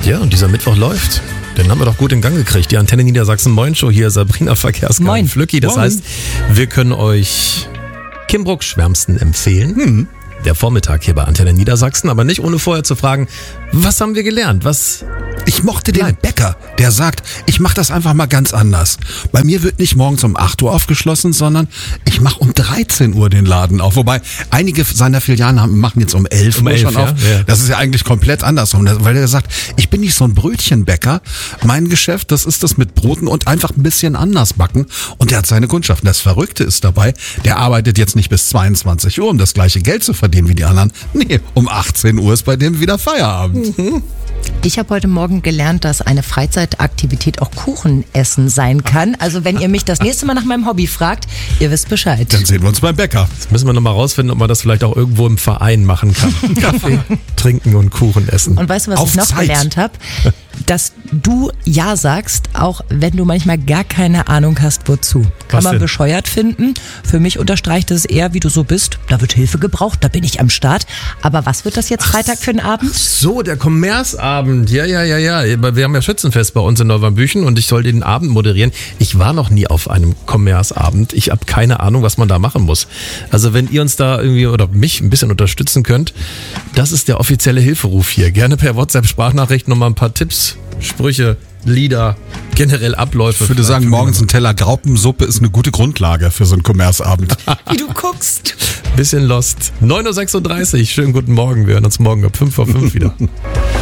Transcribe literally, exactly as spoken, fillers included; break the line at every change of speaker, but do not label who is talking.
Ja, und dieser Mittwoch läuft. Den haben wir doch gut in Gang gekriegt. Die Antenne Niedersachsen Moin Show hier, Sabrina Verkehrsgarten Flücki. Das
Moin.
heißt, wir können euch Kimbrough schwärmsten empfehlen.
Hm.
Der Vormittag hier bei Antenne Niedersachsen, aber nicht ohne vorher zu fragen, was haben wir gelernt? Was
Ich mochte den
Nein.
Bäcker, der sagt, ich mache das einfach mal ganz anders. Bei mir wird nicht morgens um acht Uhr aufgeschlossen, sondern ich mache um dreizehn Uhr den Laden auf. Wobei einige seiner Filialen haben, machen jetzt um elf
Um
Uhr
elf,
schon
ja,
auf.
ja.
Das ist ja eigentlich komplett andersrum, weil er sagt, ich bin nicht so ein Brötchenbäcker. Mein Geschäft, das ist das mit Broten und einfach ein bisschen anders backen. Und der hat seine Kundschaften. Das Verrückte ist dabei, der arbeitet jetzt nicht bis zweiundzwanzig Uhr, um das gleiche Geld zu verdienen wie die anderen. Nee, um achtzehn Uhr ist bei dem wieder Feierabend.
Ich habe heute Morgen gelernt, dass eine Freizeitaktivität auch Kuchen essen sein kann. Also wenn ihr mich das nächste Mal nach meinem Hobby fragt, ihr wisst Bescheid.
Dann sehen wir uns beim Bäcker.
Jetzt müssen wir nochmal rausfinden, ob man das vielleicht auch irgendwo im Verein machen kann. Kaffee trinken und Kuchen essen.
Und weißt du, was
Auf
ich noch
Zeit.
gelernt habe? Dass du Ja sagst, auch wenn du manchmal gar keine Ahnung hast, wozu. Kann
Was
man
denn?
bescheuert finden. Für mich unterstreicht es eher, wie du so bist. Da wird Hilfe gebraucht, da bin ich am Start. Aber was wird das jetzt Freitag für einen Abend?
So, der Kommerzabend. Ja, ja, ja, ja. Wir haben ja Schützenfest bei uns in Neuwambüchen und ich soll den Abend moderieren. Ich war noch nie auf einem Kommerzabend. Ich habe keine Ahnung, was man da machen muss. Also wenn ihr uns da irgendwie oder mich ein bisschen unterstützen könnt, das ist der offizielle Hilferuf hier. Gerne per WhatsApp-Sprachnachricht nochmal ein paar Tipps, Sprüche, Lieder, generell Abläufe.
Ich würde sagen, morgens ein Teller Graupensuppe ist eine gute Grundlage für so einen Kommerzabend.
Wie du guckst.
Bisschen lost. neun Uhr sechsunddreißig. Schönen guten Morgen. Wir hören uns morgen ab fünf vor fünf wieder.